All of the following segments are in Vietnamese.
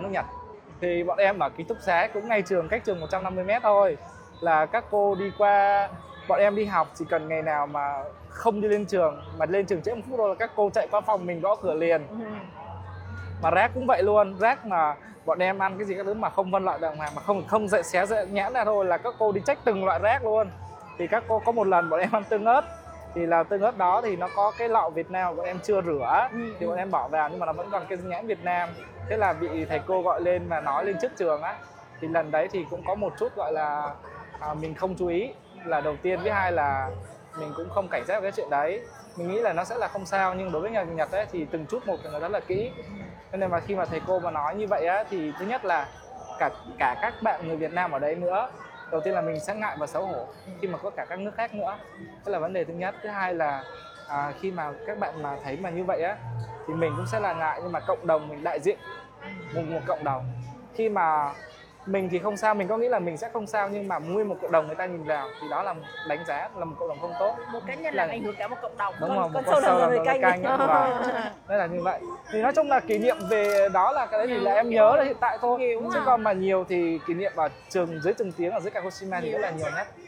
nước Nhật. Thì bọn em ở ký túc xá cũng ngay trường, cách trường 150m thôi, là các cô đi qua. Bọn em đi học chỉ cần ngày nào mà không đi lên trường, mà lên trường trễ 1 phút thôi là các cô chạy qua phòng mình gõ cửa liền. Mà rác cũng vậy luôn, rác mà bọn em ăn cái gì các thứ mà không phân loại đàng hoàng, mà không dậy xé nhãn ra thôi là các cô đi check từng loại rác luôn. Thì các cô có một lần bọn em ăn tương ớt, thì là tương ớt đó thì nó có cái lọ Việt Nam bọn em chưa rửa, thì bọn em bỏ vào nhưng mà nó vẫn còn cái nhãn Việt Nam. Thế là bị thầy cô gọi lên và nói lên trước trường á. Thì lần đấy thì cũng có một chút gọi là mình không chú ý là đầu tiên, với hai là mình cũng không cảnh giác với cái chuyện đấy. Mình nghĩ là nó sẽ là không sao, nhưng đối với người Nhật ấy thì từng chút một người rất là kỹ. Cho nên mà khi mà thầy cô mà nói như vậy á, thì thứ nhất là cả các bạn người Việt Nam ở đấy nữa, đầu tiên là mình sẽ ngại và xấu hổ khi mà có cả các nước khác nữa. Đó là vấn đề thứ nhất. Thứ hai là khi mà các bạn mà thấy mà như vậy á thì mình cũng sẽ là ngại, nhưng mà cộng đồng mình đại diện một cộng đồng. Khi mà mình thì không sao, mình có nghĩ là mình sẽ không sao, nhưng mà nguyên một cộng đồng người ta nhìn vào thì đó là đánh giá là một cộng đồng không tốt. Một cá nhân làm ảnh hưởng cả một cộng đồng. Đúng rồi, một con sâu làm người canh. Nên là như vậy. Thì nói chung là kỷ niệm về đó là cái đấy thì là em nhớ là hiện tại thôi. Chứ còn mà nhiều thì kỷ niệm ở dưới trường tiếng ở dưới Kagoshima thì rất là nhiều nhất.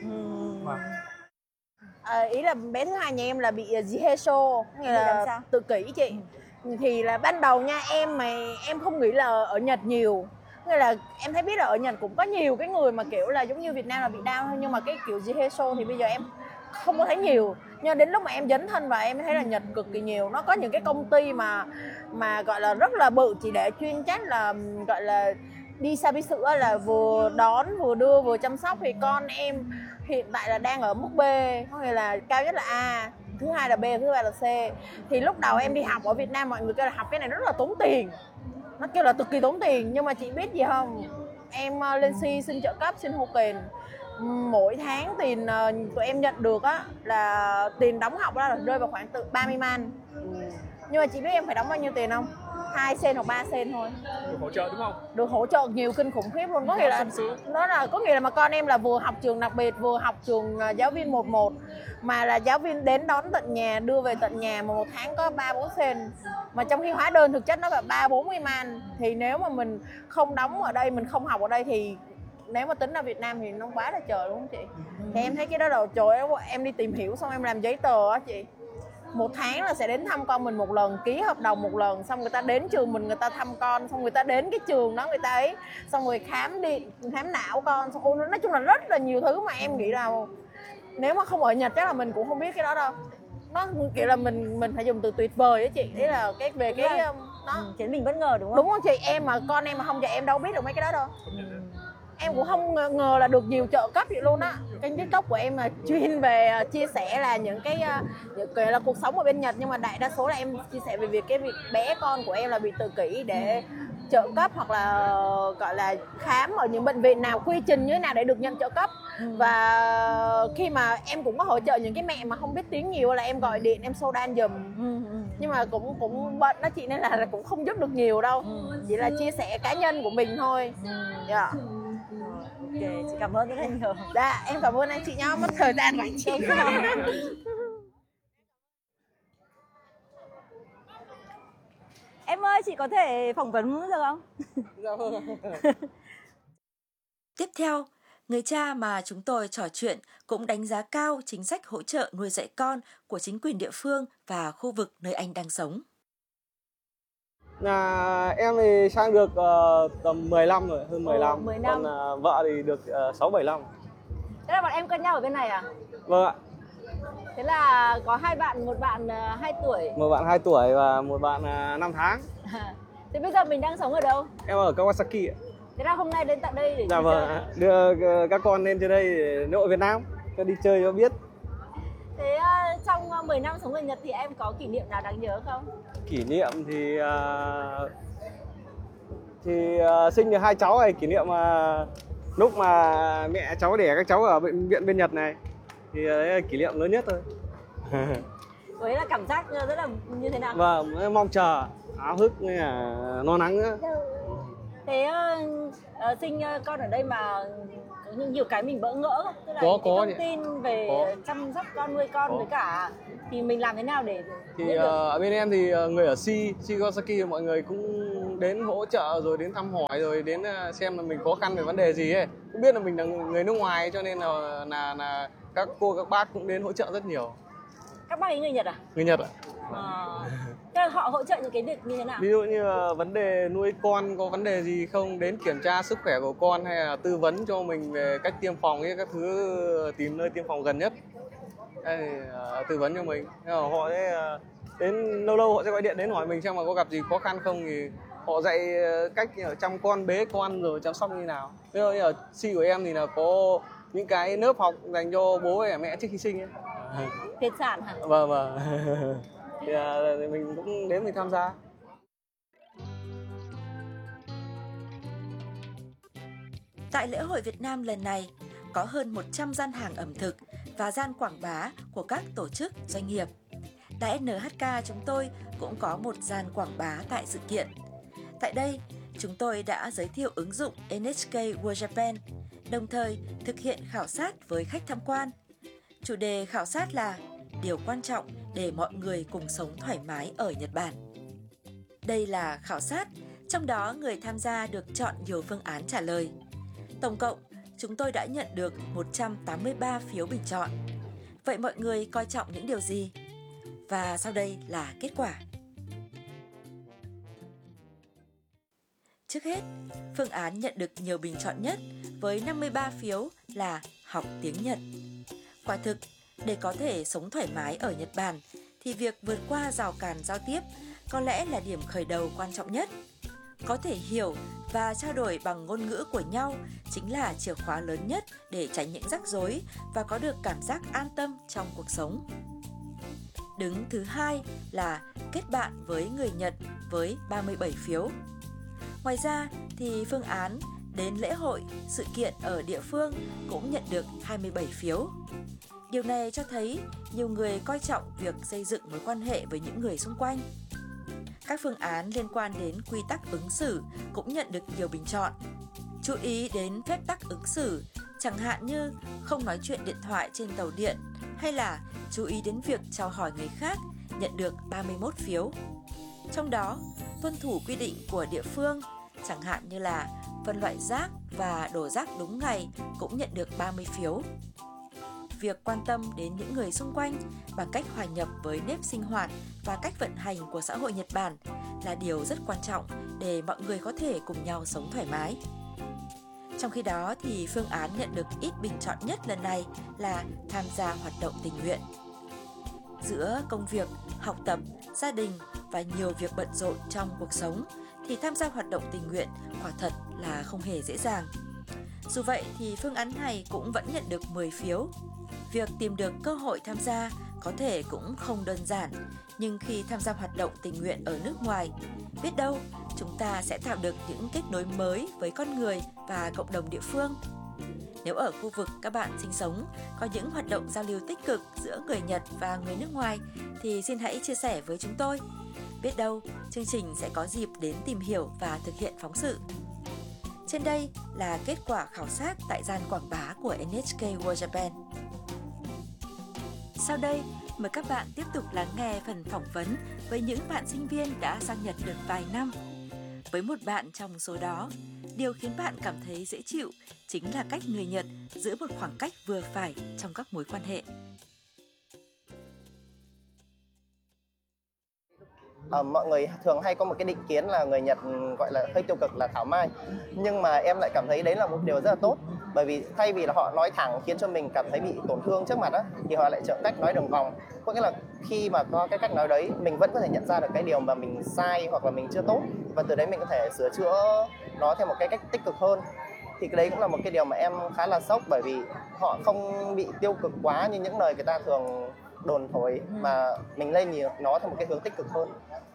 Ý là bé thứ hai nhà em là bị jiheisho, nghĩa là tự kỷ chị. Thì là ban đầu nha, em không nghĩ là ở Nhật nhiều. Nghĩa là em thấy biết là ở Nhật cũng có nhiều cái người mà kiểu là giống như Việt Nam là bị down thôi, nhưng mà cái kiểu jiheisho thì bây giờ em không có thấy nhiều. Nhưng đến lúc mà em dấn thân vào em thấy là Nhật cực kỳ nhiều. Nó có những cái công ty mà gọi là rất là bự, chỉ để chuyên trách là gọi là đi xa bí sữa, là vừa đón vừa đưa vừa chăm sóc. Thì con em hiện tại là đang ở mức B, có nghĩa là cao nhất là A, thứ hai là B, thứ ba là C. Thì lúc đầu em đi học ở Việt Nam mọi người kêu là học cái này rất là tốn tiền, nó kêu là cực kỳ tốn tiền. Nhưng mà chị biết gì không, em lên xin trợ cấp, xin hô kền, mỗi tháng tiền tụi em nhận được á là tiền đóng học đó là rơi vào khoảng từ 30 man. Nhưng mà chị biết em phải đóng bao nhiêu tiền không? 2 sen hoặc 3 sen thôi. Được hỗ trợ đúng không? Được hỗ trợ nhiều kinh khủng khiếp luôn. Có nghĩa là nó là có nghĩa là mà con em là vừa học trường đặc biệt, vừa học trường giáo viên 1-1, mà là giáo viên đến đón tận nhà, đưa về tận nhà, mà một tháng có 3-4 sen. Mà trong khi hóa đơn thực chất nó là 30-40 man. Thì nếu mà mình không đóng ở đây, mình không học ở đây thì nếu mà tính ra Việt Nam thì nó quá là trời đúng không chị? Thì em thấy cái đó là trời, em đi tìm hiểu xong em làm giấy tờ á chị. Một tháng là sẽ đến thăm con mình một lần, ký hợp đồng một lần, xong người ta đến trường mình người ta thăm con, xong người ta đến cái trường đó người ta ấy, xong rồi khám não con, xong nói chung là rất là nhiều thứ mà em nghĩ là nếu mà không ở Nhật chắc là mình cũng không biết cái đó đâu. Nó kiểu là mình phải dùng từ tuyệt vời á chị, đấy là cái về cái nó khiến mình bất ngờ đúng không? Đúng không chị? Em mà con em mà không dạy em đâu biết được mấy cái đó đâu. Em cũng không ngờ là được nhiều trợ cấp vậy luôn á. Kênh TikTok của em là chuyên về chia sẻ là những cái là cuộc sống ở bên Nhật, nhưng mà đại đa số là em chia sẻ về việc bé con của em là bị tự kỷ, để trợ cấp hoặc là gọi là khám ở những bệnh viện nào, quy trình như thế nào để được nhận trợ cấp. Và khi mà em cũng có hỗ trợ những cái mẹ mà không biết tiếng nhiều là em gọi điện em show đan giùm. Nhưng mà cũng bận đó chị, nên là cũng không giúp được nhiều đâu. Chỉ là chia sẻ cá nhân của mình thôi. Yeah. Ok, chị cảm ơn rất là nhiều. Dạ, em cảm ơn anh chị nhá, mất thời gian của anh chị. Em ơi, chị có thể phỏng vấn được không? Dạ vâng. Tiếp theo, người cha mà chúng tôi trò chuyện cũng đánh giá cao chính sách hỗ trợ nuôi dạy con của chính quyền địa phương và khu vực nơi anh đang sống. Em thì sang được tầm 10 năm rồi, hơn 10 năm. 10 năm. Còn vợ thì được 6-7 năm. Thế là bọn em quen nhau ở bên này à? Vâng ạ. Thế là có hai bạn, một bạn 2 tuổi. Một bạn 2 tuổi và một bạn 5 tháng. Thế bây giờ mình đang sống ở đâu? Em ở Kawasaki ạ. Thế là hôm nay đến tận đây để Dạ đi vâng, chơi. đưa các con lên trên đây để nội Việt Nam cho đi chơi cho biết. Thế trong 10 năm sống ở Nhật thì em có kỷ niệm nào đáng nhớ không? Kỷ niệm thì sinh được 2 cháu này, kỷ niệm lúc mà mẹ cháu đẻ các cháu ở bệnh viện bên Nhật này thì đấy là kỷ niệm lớn nhất thôi. Đấy là cảm giác rất là như thế nào? Vâng, mong chờ, háo hức với lo lắng nữa. Thế sinh con ở đây mà có nhiều cái mình bỡ ngỡ không? Tức là Có thông tin về chăm sóc con, nuôi con với cả thì mình làm thế nào để thì ở bên em thì người ở Shigasaki mọi người cũng cũng đến hỗ trợ rồi đến thăm hỏi rồi đến xem là mình khó khăn về vấn đề gì ấy. Cũng biết là mình là người nước ngoài cho nên là các cô các bác cũng đến hỗ trợ rất nhiều. Các bác ấy người Nhật à? Người Nhật ạ. Thế là họ hỗ trợ những cái việc như thế nào? Ví dụ như vấn đề nuôi con có vấn đề gì không, đến kiểm tra sức khỏe của con hay là tư vấn cho mình về cách tiêm phòng ấy, các thứ, tìm nơi tiêm phòng gần nhất. Đây, tư vấn cho mình. Họ sẽ đến lâu lâu họ sẽ gọi điện đến hỏi mình xem mà có gặp gì khó khăn không, thì họ dạy cách chăm con, bế con rồi chăm sóc như nào. Ví dụ như ở Si của em thì là có những cái lớp học dành cho bố và mẹ trước khi sinh ấy. Tiền sản hả? Vâng. Thì mình cũng đến mình tham gia. Tại lễ hội Việt Nam lần này, có hơn 100 gian hàng ẩm thực và gian quảng bá của các tổ chức, doanh nghiệp. Tại NHK chúng tôi cũng có một gian quảng bá tại sự kiện. Tại đây, chúng tôi đã giới thiệu ứng dụng NHK World Japan, đồng thời thực hiện khảo sát với khách tham quan. Chủ đề khảo sát là điều quan trọng để mọi người cùng sống thoải mái ở Nhật Bản. Đây là khảo sát, trong đó người tham gia được chọn nhiều phương án trả lời. Tổng cộng, chúng tôi đã nhận được 183 phiếu bình chọn. Vậy mọi người coi trọng những điều gì? Và sau đây là kết quả. Trước hết, phương án nhận được nhiều bình chọn nhất với 53 phiếu là học tiếng Nhật. Quả thực, để có thể sống thoải mái ở Nhật Bản thì việc vượt qua rào cản giao tiếp có lẽ là điểm khởi đầu quan trọng nhất. Có thể hiểu và trao đổi bằng ngôn ngữ của nhau chính là chìa khóa lớn nhất để tránh những rắc rối và có được cảm giác an tâm trong cuộc sống. Đứng thứ hai là kết bạn với người Nhật với 37 phiếu. Ngoài ra thì phương án đến lễ hội, sự kiện ở địa phương cũng nhận được 27 phiếu. Điều này cho thấy nhiều người coi trọng việc xây dựng mối quan hệ với những người xung quanh. Các phương án liên quan đến quy tắc ứng xử cũng nhận được nhiều bình chọn. Chú ý đến phép tắc ứng xử, chẳng hạn như không nói chuyện điện thoại trên tàu điện hay là chú ý đến việc chào hỏi người khác, nhận được 31 phiếu. Trong đó, tuân thủ quy định của địa phương, chẳng hạn như là phân loại rác và đổ rác đúng ngày cũng nhận được 30 phiếu. Việc quan tâm đến những người xung quanh bằng cách hòa nhập với nếp sinh hoạt và cách vận hành của xã hội Nhật Bản là điều rất quan trọng để mọi người có thể cùng nhau sống thoải mái. Trong khi đó thì phương án nhận được ít bình chọn nhất lần này là tham gia hoạt động tình nguyện. Giữa công việc, học tập, gia đình và nhiều việc bận rộn trong cuộc sống thì tham gia hoạt động tình nguyện quả thật là không hề dễ dàng. Dù vậy thì phương án này cũng vẫn nhận được 10 phiếu. Việc tìm được cơ hội tham gia có thể cũng không đơn giản, nhưng khi tham gia hoạt động tình nguyện ở nước ngoài, biết đâu chúng ta sẽ tạo được những kết nối mới với con người và cộng đồng địa phương. Nếu ở khu vực các bạn sinh sống có những hoạt động giao lưu tích cực giữa người Nhật và người nước ngoài thì xin hãy chia sẻ với chúng tôi. Biết đâu chương trình sẽ có dịp đến tìm hiểu và thực hiện phóng sự. Trên đây là kết quả khảo sát tại gian quảng bá của NHK World Japan. Sau đây, mời các bạn tiếp tục lắng nghe phần phỏng vấn với những bạn sinh viên đã sang Nhật được vài năm. Với một bạn trong số đó, điều khiến bạn cảm thấy dễ chịu chính là cách người Nhật giữ một khoảng cách vừa phải trong các mối quan hệ. Mọi người thường hay có một cái định kiến là người Nhật gọi là hơi tiêu cực, là thảo mai. Nhưng mà em lại cảm thấy đấy là một điều rất là tốt. Bởi vì thay vì là họ nói thẳng khiến cho mình cảm thấy bị tổn thương trước mặt á, thì họ lại chọn cách nói đường vòng. Có nghĩa là khi mà có cái cách nói đấy, mình vẫn có thể nhận ra được cái điều mà mình sai hoặc là mình chưa tốt, và từ đấy mình có thể sửa chữa nó theo một cái cách tích cực hơn. Thì cái đấy cũng là một cái điều mà em khá là sốc, bởi vì họ không bị tiêu cực quá như những lời người ta thường đồn thổi, mà mình lên nhìn nó theo một cái hướng tích cực hơn.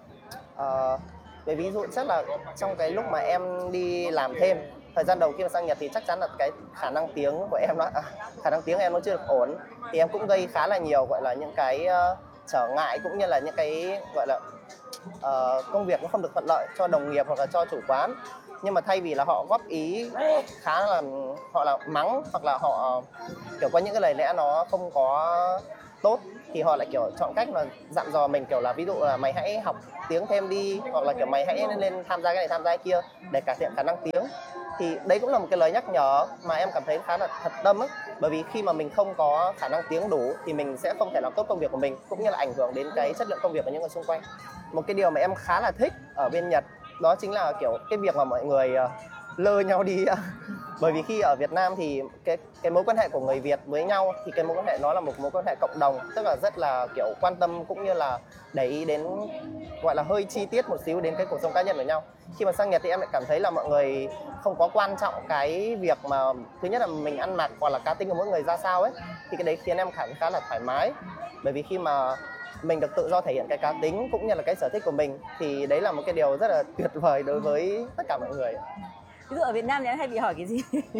Về ví dụ chắc là trong cái lúc mà em đi làm thêm, thời gian đầu khi mà sang Nhật thì chắc chắn là cái khả năng tiếng của em nó chưa được ổn, thì em cũng gây khá là nhiều gọi là những cái trở ngại, cũng như là những cái gọi là công việc nó không được thuận lợi cho đồng nghiệp hoặc là cho chủ quán. Nhưng mà thay vì là họ góp ý khá là họ là mắng, hoặc là họ kiểu có những cái lời lẽ nó không có tốt, thì họ lại kiểu chọn cách là dặn dò mình kiểu là ví dụ là mày hãy học tiếng thêm đi, hoặc là kiểu mày hãy lên tham gia cái này tham gia cái kia để cải thiện khả năng tiếng. Thì đấy cũng là một cái lời nhắc nhở mà em cảm thấy khá là thật tâm ấy, bởi vì khi mà mình không có khả năng tiếng đủ thì mình sẽ không thể làm tốt công việc của mình, cũng như là ảnh hưởng đến cái chất lượng công việc của những người xung quanh. Một cái điều mà em khá là thích ở bên Nhật đó chính là kiểu cái việc mà mọi người lơ nhau đi. Bởi vì khi ở Việt Nam thì cái mối quan hệ của người Việt với nhau thì cái mối quan hệ nó là một mối quan hệ cộng đồng, tức là rất là kiểu quan tâm cũng như là để ý đến, gọi là hơi chi tiết một xíu đến cái cuộc sống cá nhân của nhau. Khi mà sang Nhật thì em lại cảm thấy là mọi người không có quan trọng cái việc mà thứ nhất là mình ăn mặc hoặc là cá tính của mỗi người ra sao ấy, thì cái đấy khiến em cảm thấy khá là thoải mái. Bởi vì khi mà mình được tự do thể hiện cái cá tính cũng như là cái sở thích của mình thì đấy là một cái điều rất là tuyệt vời đối với tất cả mọi người. Ví dụ ở Việt Nam thì em hay bị hỏi cái gì?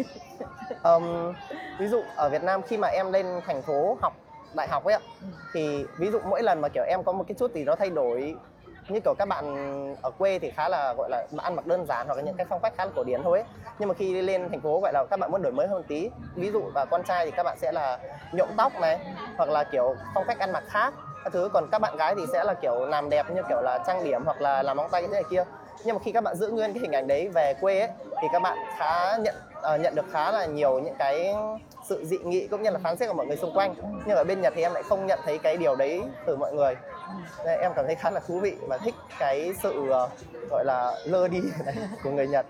Ví dụ ở Việt Nam khi mà em lên thành phố học đại học ấy ạ, thì ví dụ mỗi lần mà kiểu em có một cái chút gì đó thay đổi, như kiểu các bạn ở quê thì khá là gọi là ăn mặc đơn giản hoặc là những cái phong cách khá là cổ điển thôi ấy. Nhưng mà khi lên thành phố gọi là các bạn muốn đổi mới hơn tí, ví dụ là con trai thì các bạn sẽ là nhuộm tóc này, hoặc là kiểu phong cách ăn mặc khác các thứ, còn các bạn gái thì sẽ là kiểu làm đẹp như kiểu là trang điểm hoặc là làm móng tay cái này kia. Nhưng mà khi các bạn giữ nguyên cái hình ảnh đấy về quê ấy, thì các bạn nhận được khá là nhiều những cái sự dị nghị cũng như là phán xét của mọi người xung quanh. Nhưng ở bên Nhật thì em lại không nhận thấy cái điều đấy từ mọi người. Nên em cảm thấy khá là thú vị và thích cái sự gọi là lơ đi này của người Nhật.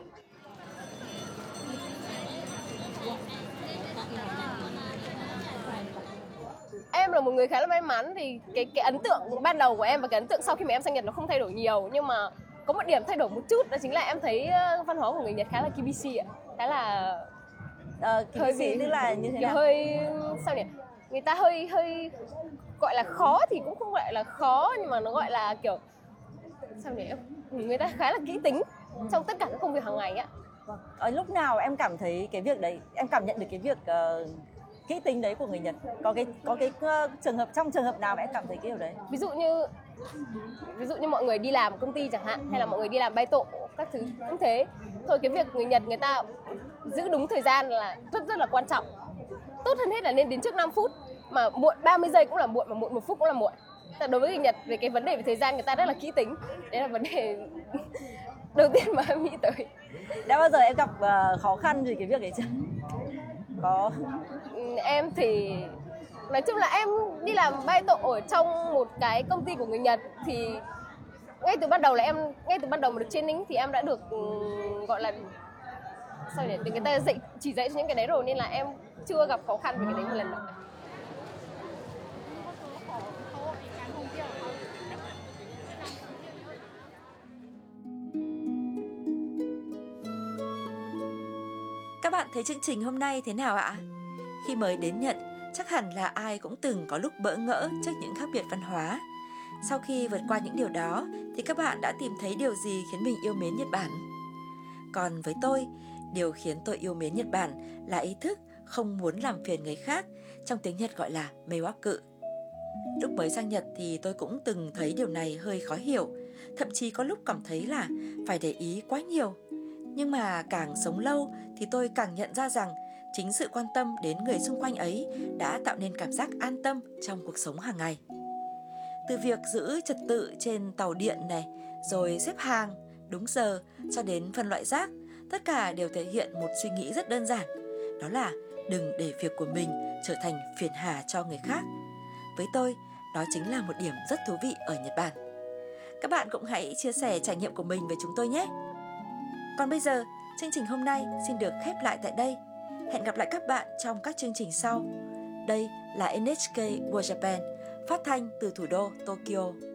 Em là một người khá là may mắn, thì cái ấn tượng ban đầu của em và cái ấn tượng sau khi mà em sang Nhật nó không thay đổi nhiều, nhưng mà có một điểm thay đổi một chút, đó chính là em thấy văn hóa của người Nhật khá là kibisi ạ, khá là Hơi bị tức là như thế nào? hơi sao nhỉ, người ta hơi gọi là khó thì cũng không gọi là khó, nhưng mà nó gọi là kiểu sao nhỉ, người ta khá là kỹ tính trong tất cả các công việc hàng ngày ạ. Ở lúc nào em cảm thấy cái việc đấy, em cảm nhận được cái việc kỹ tính đấy của người Nhật? Có cái trường hợp, trong trường hợp nào mà em cảm thấy cái điều đấy? Ví dụ như mọi người đi làm công ty chẳng hạn, hay là mọi người đi làm bay tổ các thứ cũng thế thôi. Cái việc người Nhật người ta giữ đúng thời gian là rất là quan trọng. Tốt hơn hết là nên đến trước 5 phút, mà muộn 30 giây cũng là muộn, mà muộn 1 phút cũng là muộn. Đối với người Nhật về cái vấn đề về thời gian người ta rất là kỹ tính. Đấy là vấn đề đầu tiên mà em nghĩ tới. Đã bao giờ em gặp khó khăn vì cái việc đấy chưa? Có. Em thì nói chung là em đi làm bay tổ ở trong một cái công ty của người Nhật, thì ngay từ ban đầu mà được training thì em đã được gọi là sao để người ta chỉ dạy cho những cái đấy rồi, nên là em chưa gặp khó khăn về cái đấy một lần nào. Các bạn thấy chương trình hôm nay thế nào ạ? Khi mới đến Nhật, chắc hẳn là ai cũng từng có lúc bỡ ngỡ trước những khác biệt văn hóa. Sau khi vượt qua những điều đó, thì các bạn đã tìm thấy điều gì khiến mình yêu mến Nhật Bản? Còn với tôi, điều khiến tôi yêu mến Nhật Bản là ý thức không muốn làm phiền người khác, trong tiếng Nhật gọi là meiwaku. Lúc mới sang Nhật thì tôi cũng từng thấy điều này hơi khó hiểu, thậm chí có lúc cảm thấy là phải để ý quá nhiều. Nhưng mà càng sống lâu thì tôi càng nhận ra rằng chính sự quan tâm đến người xung quanh ấy đã tạo nên cảm giác an tâm trong cuộc sống hàng ngày. Từ việc giữ trật tự trên tàu điện này, rồi xếp hàng đúng giờ cho đến phân loại rác, tất cả đều thể hiện một suy nghĩ rất đơn giản, đó là đừng để việc của mình trở thành phiền hà cho người khác. Với tôi, đó chính là một điểm rất thú vị ở Nhật Bản. Các bạn cũng hãy chia sẻ trải nghiệm của mình với chúng tôi nhé. Còn bây giờ, chương trình hôm nay xin được khép lại tại đây. Hẹn gặp lại các bạn trong các chương trình sau. Đây là NHK World Japan, phát thanh từ thủ đô Tokyo.